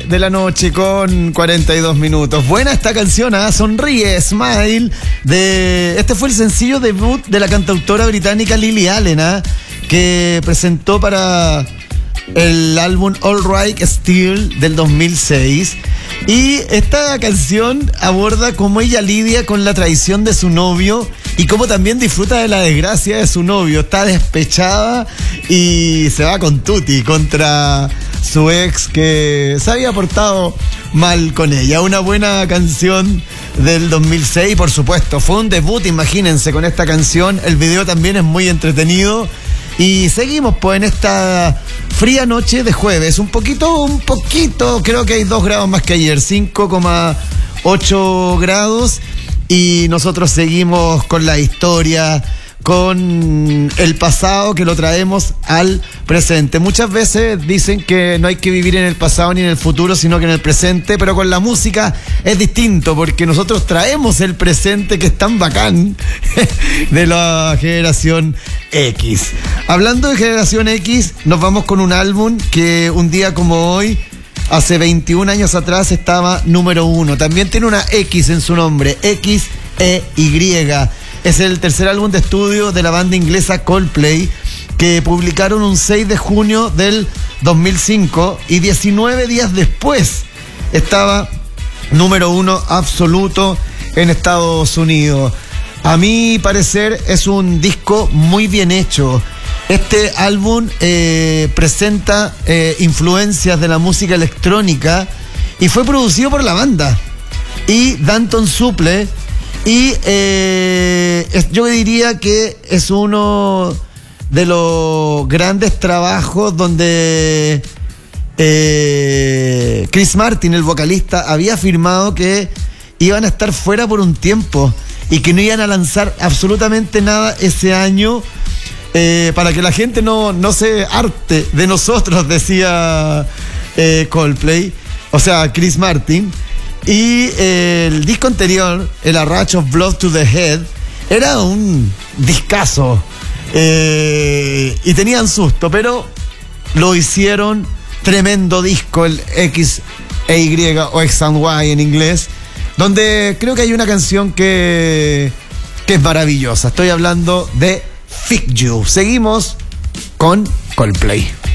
de la noche con 42 minutos. Buena esta canción, Sonríe, Smile. Este fue el sencillo debut de la cantautora británica Lily Allen, que presentó para el álbum All Right Still del 2006. Y esta canción aborda cómo ella lidia con la traición de su novio y cómo también disfruta de la desgracia de su novio. Está despechada y se va con tutti contra su ex que se había portado mal con ella. Una buena canción del 2006, por supuesto. Fue un debut, imagínense, con esta canción. El video también es muy entretenido. Y seguimos pues en esta fría noche de jueves. Un poquito, creo que hay 2 grados más que ayer, 5,8 grados. Y nosotros seguimos con la historia, con el pasado, que lo traemos al presente. Muchas veces dicen que no hay que vivir en el pasado ni en el futuro, sino que en el presente, pero con la música es distinto, porque nosotros traemos el presente, que es tan bacán, de la generación X. Hablando de generación X, nos vamos con un álbum que un día como hoy, hace 21 años atrás, estaba número 1. También tiene una X en su nombre, XEY. Es el tercer álbum de estudio de la banda inglesa Coldplay, que publicaron un 6 de junio del 2005, y 19 días después estaba número 1 absoluto en Estados Unidos. A mi parecer es un disco muy bien hecho. Este álbum presenta influencias de la música electrónica y fue producido por la banda y Danton Suple. Y yo diría que es uno de los grandes trabajos donde Chris Martin, el vocalista, había afirmado que iban a estar fuera por un tiempo y que no iban a lanzar absolutamente nada ese año, para que la gente no se harte de nosotros, decía Coldplay, o sea, Chris Martin. Y el disco anterior, el A Rush of Blood to the Head, era un discazo, y tenían susto, pero lo hicieron tremendo disco, el XEY o X and Y en inglés, donde creo que hay una canción que es maravillosa. Estoy hablando de Fix You. Seguimos con Coldplay.